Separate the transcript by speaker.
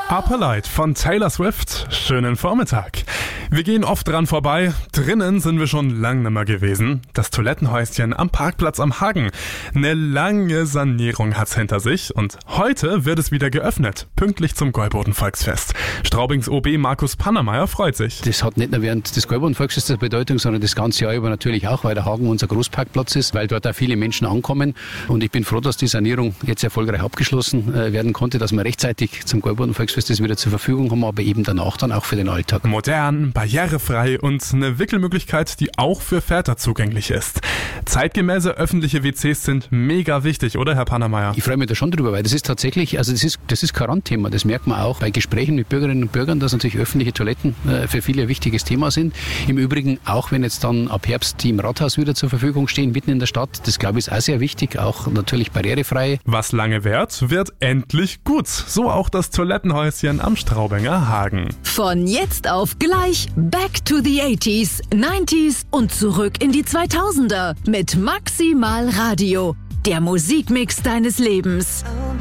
Speaker 1: Upper Light von Taylor Swift. Schönen Vormittag. Wir gehen oft dran vorbei. Drinnen sind wir schon lang nimmer gewesen. Das Toilettenhäuschen am Parkplatz am Hagen. Eine lange Sanierung hat's hinter sich und heute wird es wieder geöffnet. Pünktlich zum Gäuboden-Volksfest. Straubings OB Markus Pannermeier freut sich.
Speaker 2: Das hat nicht nur während des Gäuboden-Volksfestes eine Bedeutung, sondern das ganze Jahr über natürlich auch, weil der Hagen unser Großparkplatz ist, weil dort auch viele Menschen ankommen. Und ich bin froh, dass die Sanierung jetzt erfolgreich abgeschlossen werden konnte, dass wir rechtzeitig zum Gäuboden-Volksfest das wieder zur Verfügung haben, aber eben danach dann auch für den Alltag.
Speaker 1: Modern, barrierefrei und eine Wickelmöglichkeit, die auch für Väter zugänglich ist. Zeitgemäße öffentliche WCs sind mega wichtig, oder Herr Pannermeier?
Speaker 2: Ich freue mich da schon drüber, weil das ist tatsächlich, also das ist kein Randthema. Das merkt man auch bei Gesprächen mit Bürgerinnen und Bürgern, dass natürlich öffentliche Toiletten für viele ein wichtiges Thema sind. Im Übrigen, auch wenn jetzt dann ab Herbst die im Rathaus wieder zur Verfügung stehen, mitten in der Stadt, das glaube ich ist auch sehr wichtig, auch natürlich barrierefrei.
Speaker 1: Was lange währt, wird endlich gut. So auch das Toilettenhäuschen am Straubinger Hagen.
Speaker 3: Von jetzt auf gleich Back to the 80s, 90s und zurück in die 2000er mit Maximal Radio. Der Musikmix deines Lebens.